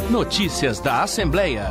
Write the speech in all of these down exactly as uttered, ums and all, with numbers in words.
Notícias da Assembleia.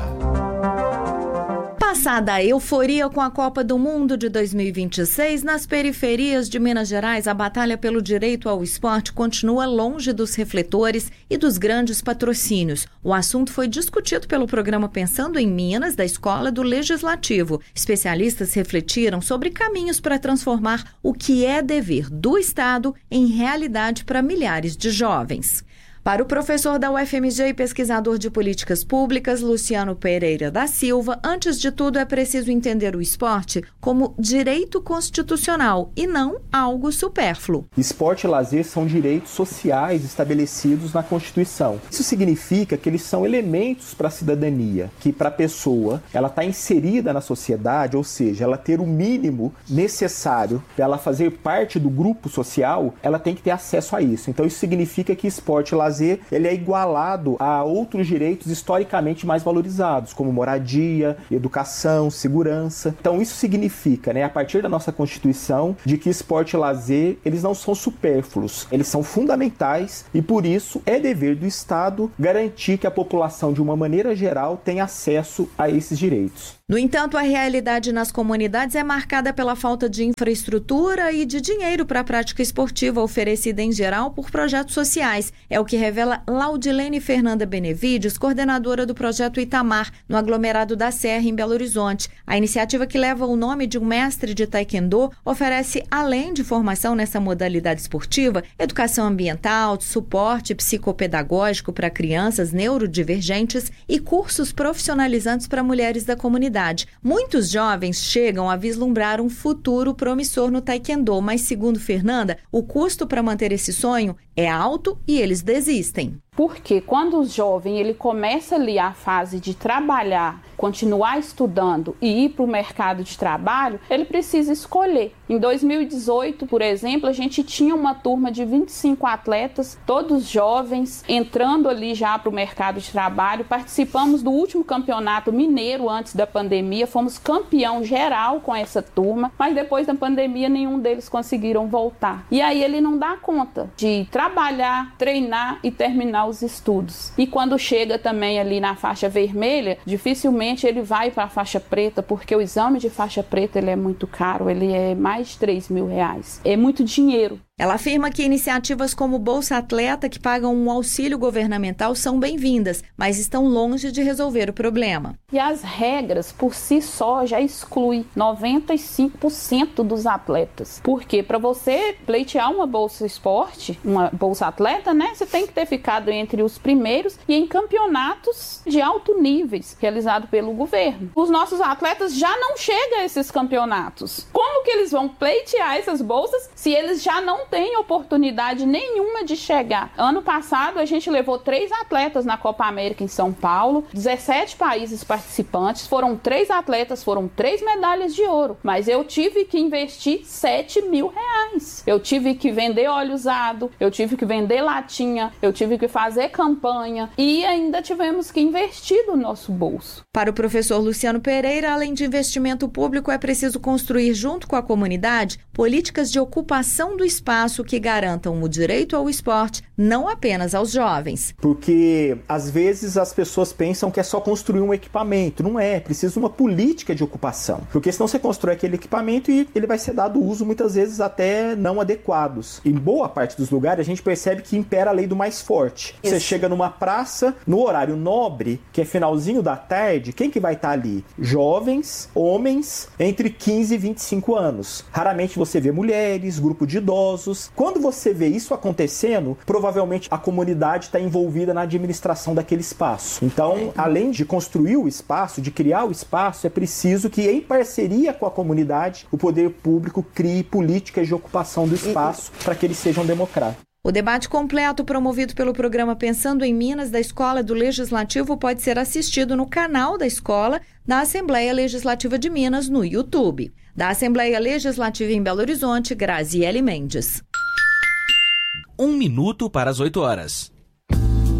Passada a euforia com a Copa do Mundo de dois mil e vinte e seis, nas periferias de Minas Gerais, a batalha pelo direito ao esporte continua longe dos refletores e dos grandes patrocínios. O assunto foi discutido pelo programa Pensando em Minas, da Escola do Legislativo. Especialistas refletiram sobre caminhos para transformar o que é dever do Estado em realidade para milhares de jovens. Para o professor da U F M G e pesquisador de políticas públicas, Luciano Pereira da Silva, antes de tudo é preciso entender o esporte como direito constitucional e não algo supérfluo. Esporte e lazer são direitos sociais estabelecidos na Constituição. Isso significa que eles são elementos para a cidadania, que para a pessoa ela está inserida na sociedade, ou seja, ela ter o mínimo necessário para ela fazer parte do grupo social, ela tem que ter acesso a isso. Então isso significa que esporte e lazer ele é igualado a outros direitos historicamente mais valorizados, como moradia, educação, segurança. Então isso significa, né, a partir da nossa Constituição, de que esporte e lazer, eles não são supérfluos, eles são fundamentais e por isso é dever do Estado garantir que a população, de uma maneira geral, tenha acesso a esses direitos. No entanto, a realidade nas comunidades é marcada pela falta de infraestrutura e de dinheiro para a prática esportiva oferecida em geral por projetos sociais. É o que revela Laudilene Fernanda Benevides, coordenadora do projeto Itamar, no aglomerado da Serra, em Belo Horizonte. A iniciativa, que leva o nome de um mestre de taekwondo, oferece, além de formação nessa modalidade esportiva, educação ambiental, suporte psicopedagógico para crianças neurodivergentes e cursos profissionalizantes para mulheres da comunidade. Muitos jovens chegam a vislumbrar um futuro promissor no taekwondo, mas, segundo Fernanda, o custo para manter esse sonho é alto e eles desistem. Porque quando o jovem ele começa ali a fase de trabalhar, continuar estudando e ir para o mercado de trabalho, ele precisa escolher. Em dois mil e dezoito, por exemplo, a gente tinha uma turma de vinte e cinco atletas, todos jovens, entrando ali já para o mercado de trabalho. Participamos do último campeonato mineiro antes da pandemia, fomos campeão geral com essa turma, mas depois da pandemia nenhum deles conseguiram voltar. E aí ele não dá conta de trabalhar, treinar e terminar os estudos. E quando chega também ali na faixa vermelha, dificilmente ele vai para a faixa preta, porque o exame de faixa preta ele é muito caro, ele é mais de três mil reais. É muito dinheiro. Ela afirma que iniciativas como Bolsa Atleta, que pagam um auxílio governamental, são bem-vindas, mas estão longe de resolver o problema. E as regras, por si só, já excluem noventa e cinco por cento dos atletas. Porque para você pleitear uma Bolsa Esporte, uma Bolsa Atleta, né, você tem que ter ficado entre os primeiros e em campeonatos de alto nível, realizado pelo governo. Os nossos atletas já não chegam a esses campeonatos. Como que eles vão pleitear essas bolsas se eles já não tem oportunidade nenhuma de chegar? Ano passado a gente levou três atletas na Copa América em São Paulo, dezessete países participantes, foram três atletas, foram três medalhas de ouro, mas eu tive que investir sete mil reais. Eu tive que vender óleo usado, eu tive que vender latinha, eu tive que fazer campanha e ainda tivemos que investir do nosso bolso. Para o professor Luciano Pereira, além de investimento público, é preciso construir junto com a comunidade políticas de ocupação do espaço que garantam o direito ao esporte, não apenas aos jovens. Porque, às vezes, as pessoas pensam que é só construir um equipamento. Não é, precisa uma política de ocupação. Porque senão você constrói aquele equipamento e ele vai ser dado uso, muitas vezes, até não adequados. Em boa parte dos lugares, a gente percebe que impera a lei do mais forte. Isso. Você chega numa praça, no horário nobre, que é finalzinho da tarde, quem que vai estar ali? Jovens, homens, entre quinze e vinte e cinco anos. Raramente você vê mulheres, grupo de idosos. Quando você vê isso acontecendo, provavelmente a comunidade está envolvida na administração daquele espaço. Então, além de construir o espaço, de criar o espaço, é preciso que, em parceria com a comunidade, o poder público crie políticas de ocupação do espaço para que eles sejam democráticos. O debate completo promovido pelo programa Pensando em Minas, da Escola do Legislativo, pode ser assistido no canal da escola da Assembleia Legislativa de Minas no YouTube. Da Assembleia Legislativa em Belo Horizonte, Graziele Mendes. Um minuto para as oito horas.